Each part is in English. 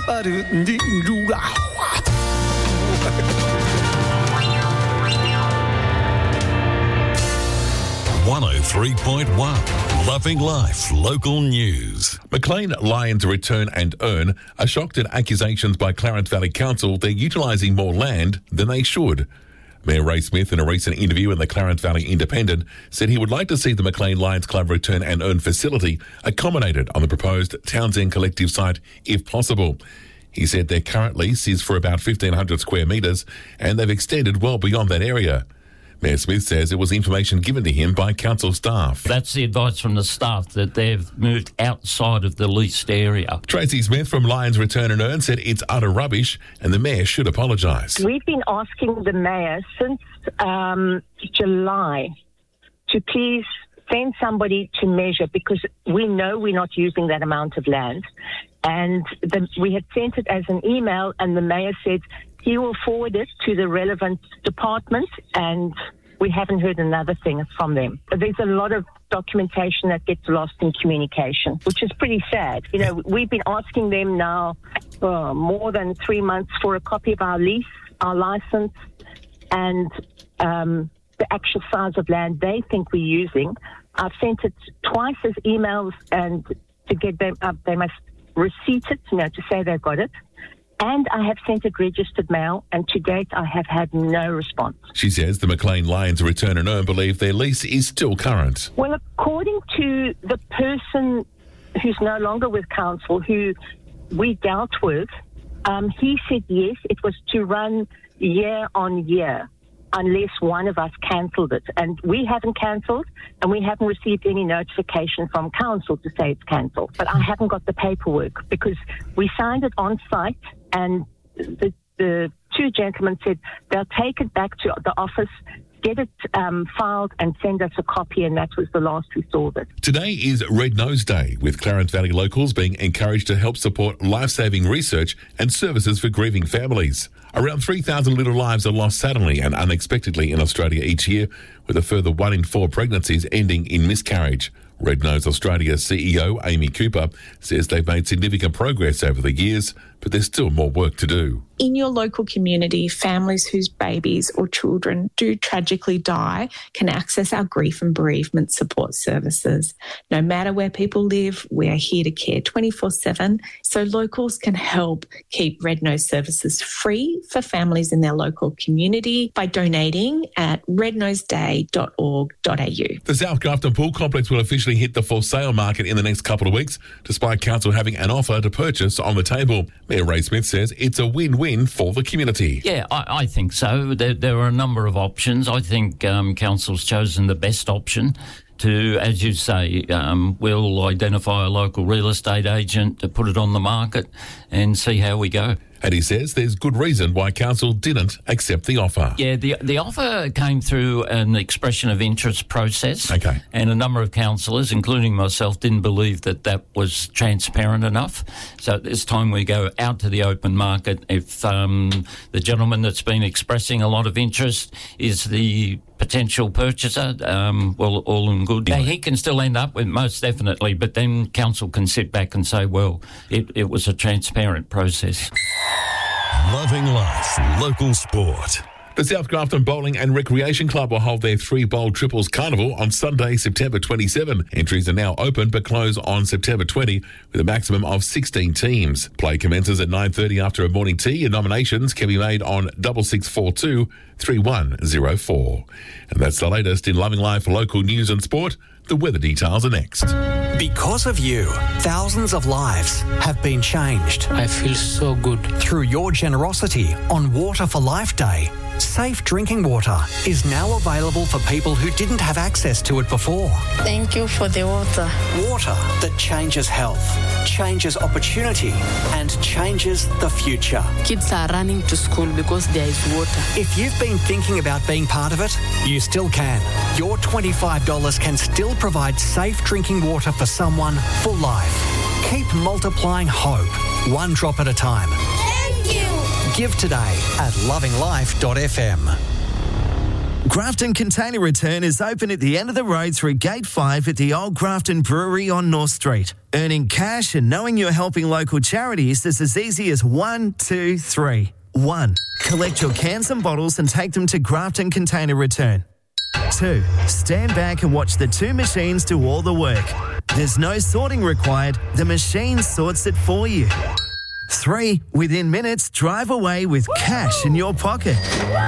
.1 Loving Life Local News. Maclean Lions Return and Earn are shocked at accusations by Clarence Valley Council they're utilising more land than they should. Mayor Ray Smith, in a recent interview in the Clarence Valley Independent, said he would like to see the Maclean Lions Club Return and Earn facility accommodated on the proposed Townsend Collective site if possible. He said their current lease is for about 1,500 square metres and they've extended well beyond that area. Mayor Smith says it was information given to him by council staff. That's the advice from the staff, that they've moved outside of the leased area. Tracy Smith from Lions Return and Earn said it's utter rubbish and the mayor should apologise. We've been asking the mayor since July to please send somebody to measure, because we know we're not using that amount of land. And we had sent it as an email, and the mayor said he will forward it to the relevant department, and we haven't heard another thing from them. There's a lot of documentation that gets lost in communication, which is pretty sad. You know, we've been asking them now for more than 3 months for a copy of our lease, our license, and the actual size of land they think we're using. I've sent it twice as emails, and to get them up, they must receipt it, to say they've got it. And I have sent it registered mail, and to date I have had no response. She says the Maclean Lions Return and Earn believe their lease is still current. Well, according to the person who's no longer with council, who we dealt with, he said yes, it was to run year on year, unless one of us cancelled it. And we haven't cancelled, and we haven't received any notification from council to say it's cancelled. But I haven't got the paperwork, because we signed it on site, and the two gentlemen said they'll take it back to the office, get it filed, and send us a copy, and that was the last we saw of it. Today is Red Nose Day, with Clarence Valley locals being encouraged to help support life-saving research and services for grieving families. Around 3,000 little lives are lost suddenly and unexpectedly in Australia each year, with a further 1 in 4 pregnancies ending in miscarriage. Red Nose Australia CEO Amy Cooper says they've made significant progress over the years, but there's still more work to do. In your local community, families whose babies or children do tragically die can access our grief and bereavement support services. No matter where people live, we are here to care 24/7, so locals can help keep Red Nose services free for families in their local community by donating at rednoseday.org.au. The South Grafton Pool Complex will officially hit the for sale market in the next couple of weeks, despite council having an offer to purchase on the table. Mayor Ray Smith says it's a win-win for the community. Yeah, I think so. There are a number of options. I think council's chosen the best option to, as you say, we'll identify a local real estate agent to put it on the market and see how we go. And he says there's good reason why council didn't accept the offer. Yeah, the offer came through an expression of interest process. Okay. And a number of councillors, including myself, didn't believe that was transparent enough. So at this time we go out to the open market. If the gentleman that's been expressing a lot of interest is the potential purchaser, well, all in good. Yeah, he can still end up with, most definitely, but then council can sit back and say, well, it was a transparent process. Loving life, local sport. The South Grafton Bowling and Recreation Club will hold their 3 Bowl Triples Carnival on Sunday, September 27. Entries are now open but close on September 20 with a maximum of 16 teams. Play commences at 9:30 after a morning tea, and nominations can be made on 6642 3104. And that's the latest in Loving Life local news and sport. The weather details are next. Because of you, thousands of lives have been changed. I feel so good. Through your generosity on Water for Life Day, safe drinking water is now available for people who didn't have access to it before. Thank you for the water. Water that changes health, changes opportunity, and changes the future. Kids are running to school because there is water. If you've been thinking about being part of it, you still can. Your $25 can still provide safe drinking water for someone for life. Keep multiplying hope, one drop at a time. Thank you. Give today at lovinglife.fm. Grafton Container Return is open at the end of the road through Gate 5 at the Old Grafton Brewery on North Street. Earning cash and knowing you're helping local charities is as easy as 1, 2, 3. 1. Collect your cans and bottles and take them to Grafton Container Return. 2. Stand back and watch the two machines do all the work. There's no sorting required. The machine sorts it for you. 3. Within minutes, drive away with cash in your pocket.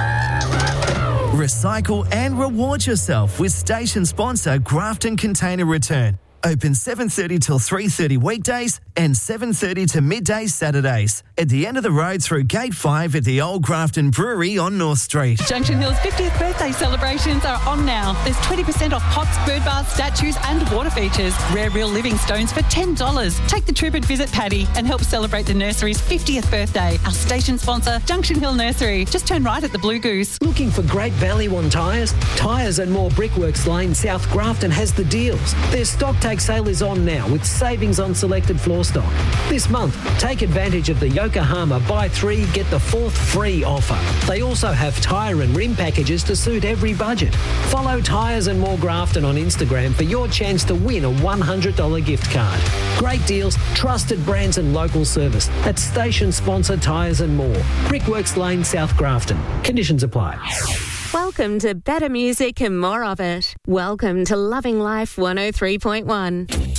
Recycle and reward yourself with station sponsor Grafton Container Return. Open 7:30 till 3:30 weekdays and 7:30 to midday Saturdays. At the end of the road through Gate 5 at the Old Grafton Brewery on North Street. Junction Hill's 50th birthday celebrations are on now. There's 20% off pots, bird baths, statues and water features. Rare real living stones for $10. Take the trip and visit Paddy and help celebrate the nursery's 50th birthday. Our station sponsor, Junction Hill Nursery. Just turn right at the Blue Goose. Looking for great value on tyres? Tyres and More Brickworks Lane, South Grafton has the deals. Their stock take sale is on now with savings on selected floor stock. This month, take advantage of the Yokohama buy 3, get the 4th free offer. They also have tyre and rim packages to suit every budget. Follow Tyres and More Grafton on Instagram for your chance to win a $100 gift card. Great deals, trusted brands and local service. That's station sponsor Tyres and More. Brickworks Lane, South Grafton. Conditions apply. Welcome to better music and more of it. Welcome to Loving Life 103.1.